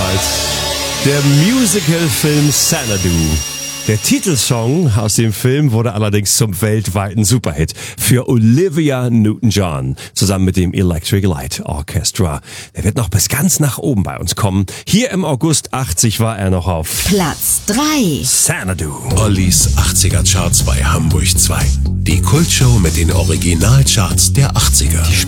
damals. Der Musical-Film Xanadu. Der Titelsong aus dem Film wurde allerdings zum weltweiten Superhit für Olivia Newton-John zusammen mit dem Electric Light Orchestra. Der wird noch bis ganz nach oben bei uns kommen. Hier im August 80 war er noch auf Platz 3. Xanadu. Ollis 80er Charts bei Hamburg 2. Die Kultshow mit den Originalcharts der 80er.